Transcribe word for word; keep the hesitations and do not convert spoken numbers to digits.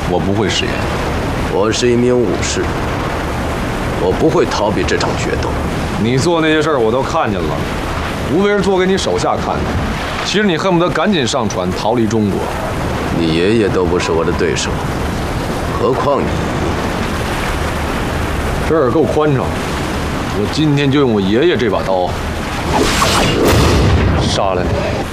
我不会食言。 我是一名武士，我不会逃避这场决斗。 你做那些事儿我都看见了，无非是做给你手下看的。其实你恨不得赶紧上船逃离中国。 你爷爷都不是我的对手，何况你？ 这儿够宽敞，我今天就用我爷爷这把刀杀了你。